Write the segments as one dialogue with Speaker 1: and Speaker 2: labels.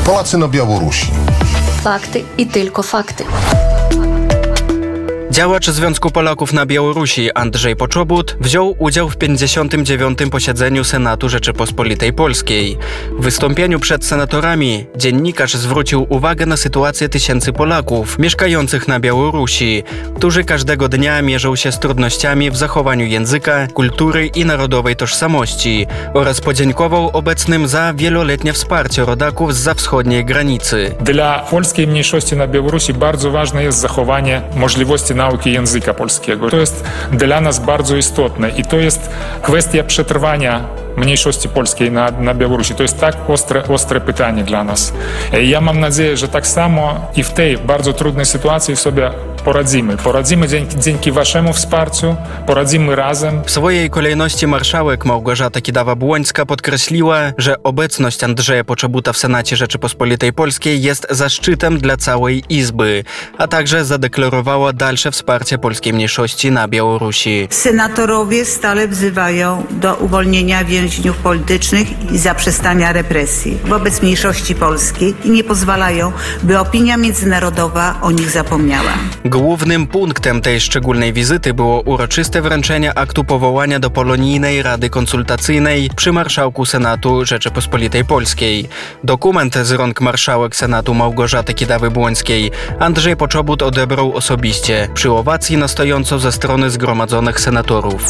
Speaker 1: Polacy na Białorusi.
Speaker 2: Fakty i tylko fakty.
Speaker 3: Działacz Związku Polaków na Białorusi Andrzej Poczobut wziął udział w 59. posiedzeniu Senatu Rzeczypospolitej Polskiej. W wystąpieniu przed senatorami dziennikarz zwrócił uwagę na sytuację tysięcy Polaków mieszkających na Białorusi, którzy każdego dnia mierzą się z trudnościami w zachowaniu języka, kultury i narodowej tożsamości oraz podziękował obecnym za wieloletnie wsparcie rodaków zza wschodniej granicy.
Speaker 4: Dla polskiej mniejszości na Białorusi bardzo ważne jest zachowanie możliwości nauki języka polskiego. To jest dla nas bardzo istotne i to jest kwestia przetrwania mniejszości polskiej na Białorusi. To jest tak ostre pytanie dla nas. Ja mam nadzieję, że tak samo i w tej bardzo trudnej sytuacji sobie poradzimy. Poradzimy dzięki waszemu wsparciu, poradzimy razem.
Speaker 3: W swojej kolejności marszałek Małgorzata Kidawa-Błońska podkreśliła, że obecność Andrzeja Poczobuta w Senacie Rzeczypospolitej Polskiej jest zaszczytem dla całej Izby, a także zadeklarowała dalsze wsparcie polskiej mniejszości na Białorusi.
Speaker 5: Senatorowie stale wzywają do uwolnienia więźniów politycznych i zaprzestania represji wobec mniejszości polskiej i nie pozwalają, by opinia międzynarodowa o nich zapomniała.
Speaker 3: Głównym punktem tej szczególnej wizyty było uroczyste wręczenie aktu powołania do Polonijnej Rady Konsultacyjnej przy Marszałku Senatu Rzeczypospolitej Polskiej. Dokument z rąk marszałek Senatu Małgorzaty Kidawy-Błońskiej Andrzej Poczobut odebrał osobiście przy owacji na stojąco ze strony zgromadzonych senatorów.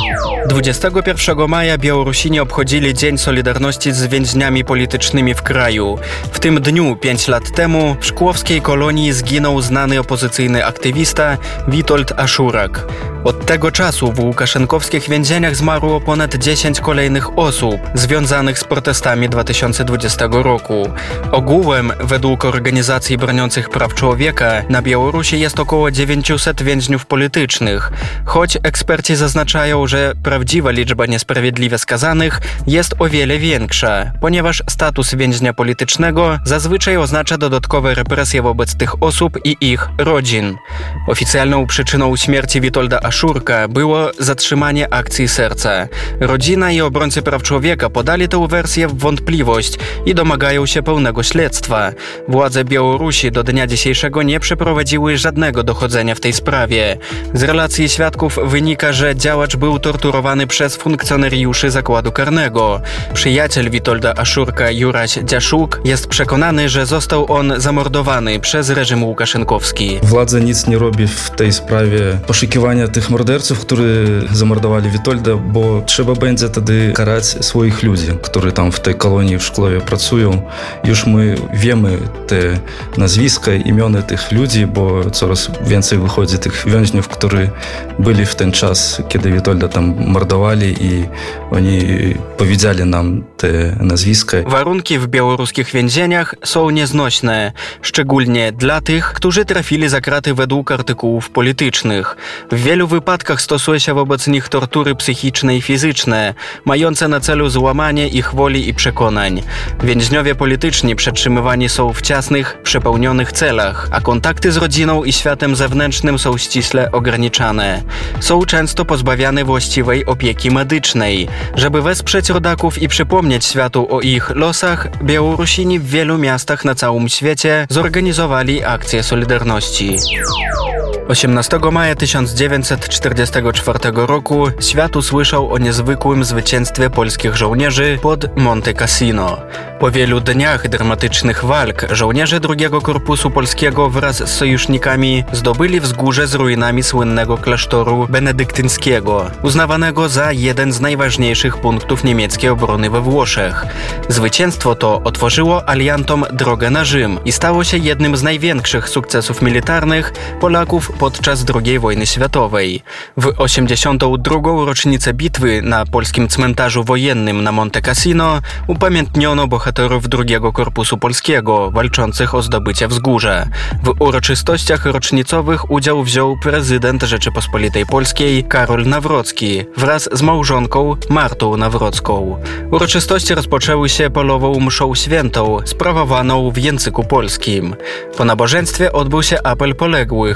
Speaker 3: 21 maja Białorusini obchodzili Dzień Solidarności z więźniami politycznymi w kraju. W tym dniu 5 lat temu w szkłowskiej kolonii zginął znany opozycyjny aktywista Witold Aszurak. Od tego czasu w łukaszenkowskich więzieniach zmarło ponad 10 kolejnych osób związanych z protestami 2020 roku. Ogółem, według organizacji broniących praw człowieka, na Białorusi jest około 900 więźniów politycznych, choć eksperci zaznaczają, że prawdziwa liczba niesprawiedliwie skazanych jest o wiele większa, ponieważ status więźnia politycznego zazwyczaj oznacza dodatkowe represje wobec tych osób i ich rodzin. Oficjalną przyczyną śmierci Witolda Aszurka było zatrzymanie akcji serca. Rodzina i obrońcy praw człowieka podali tę wersję w wątpliwość i domagają się pełnego śledztwa. Władze Białorusi do dnia dzisiejszego nie przeprowadziły żadnego dochodzenia w tej sprawie. Z relacji świadków wynika, że działacz był torturowany przez funkcjonariuszy zakładu karnego. Przyjaciel Witolda Aszurka, Juraś Dziaszuk, jest przekonany, że został on zamordowany przez reżim łukaszenkowski.
Speaker 6: Władza nic nie robi w tej sprawie poszukiwania tych morderców, którzy zamordowali Witolda, bo trzeba będzie wtedy karać swoich ludzi, którzy tam w tej kolonii w Szkłowie pracują. Już my wiemy te nazwiska, imiona tych ludzi, bo coraz więcej wychodzi tych więźniów, którzy byli w ten czas, kiedy Witolda tam mordowali i oni powiedzieli nam te nazwiska.
Speaker 3: Warunki w białoruskich więzieniach są nieznośne, szczególnie dla tych, którzy trafili za kraty według artykułów politycznych. W wielu wypadkach stosuje się wobec nich tortury psychiczne i fizyczne, mające na celu złamanie ich woli i przekonań. Więźniowie polityczni przetrzymywani są w ciasnych, przepełnionych celach, a kontakty z rodziną i światem zewnętrznym są ściśle ograniczane. Są często pozbawiane właściwej opieki medycznej. Żeby wesprzeć rodaków i przypomnieć światu o ich losach, Białorusini w wielu miastach na całym świecie zorganizowali akcję Solidarności. 18 maja 1944 roku świat usłyszał o niezwykłym zwycięstwie polskich żołnierzy pod Monte Cassino. Po wielu dniach dramatycznych walk żołnierze II Korpusu Polskiego wraz z sojusznikami zdobyli wzgórze z ruinami słynnego klasztoru benedyktyńskiego, uznawanego za jeden z najważniejszych punktów niemieckiej obrony we Włoszech. Zwycięstwo to otworzyło aliantom drogę na Rzym i stało się jednym z największych sukcesów militarnych Polaków podczas II wojny światowej. W 82. rocznicę bitwy na polskim cmentarzu wojennym na Monte Cassino upamiętniono bohaterów II Korpusu Polskiego walczących o zdobycie wzgórza. W uroczystościach rocznicowych udział wziął prezydent Rzeczypospolitej Polskiej Karol Nawrocki wraz z małżonką Martą Nawrocką. Uroczystości rozpoczęły się polową mszą świętą sprawowaną w języku polskim. Po nabożeństwie odbył się apel poległych oraz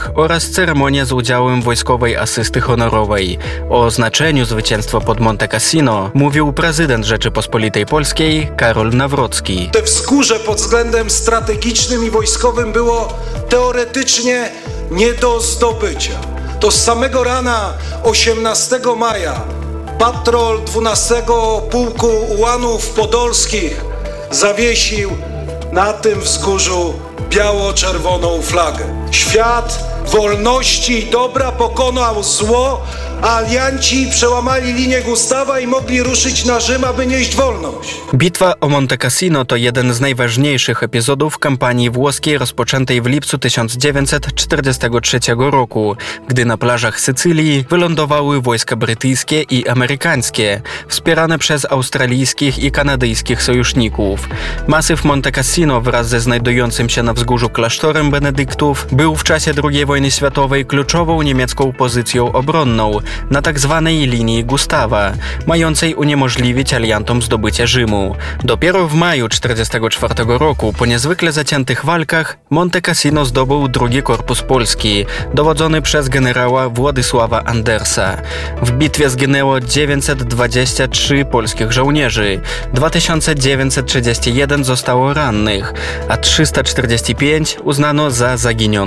Speaker 3: oraz ceremonia z udziałem wojskowej asysty honorowej. O znaczeniu zwycięstwa pod Monte Cassino mówił prezydent Rzeczypospolitej Polskiej Karol Nawrocki.
Speaker 1: Te wzgórze pod względem strategicznym i wojskowym było teoretycznie nie do zdobycia. To z samego rana 18 maja patrol 12 Pułku Ułanów Podolskich zawiesił na tym wzgórzu biało-czerwoną flagę. Świat wolności i dobra pokonał zło, a alianci przełamali linię Gustawa i mogli ruszyć na Rzym, aby nieść wolność.
Speaker 3: Bitwa o Monte Cassino to jeden z najważniejszych epizodów kampanii włoskiej rozpoczętej w lipcu 1943 roku, gdy na plażach Sycylii wylądowały wojska brytyjskie i amerykańskie, wspierane przez australijskich i kanadyjskich sojuszników. Masyw Monte Cassino wraz ze znajdującym się na wzgórzu klasztorem benedyktów był w czasie II wojny światowej kluczową niemiecką pozycją obronną na tzw. linii Gustawa, mającej uniemożliwić aliantom zdobycie Rzymu. Dopiero w maju 1944 roku, po niezwykle zaciętych walkach, Monte Cassino zdobył II Korpus Polski, dowodzony przez generała Władysława Andersa. W bitwie zginęło 923 polskich żołnierzy, 2931 zostało rannych, a 345 uznano za zaginione.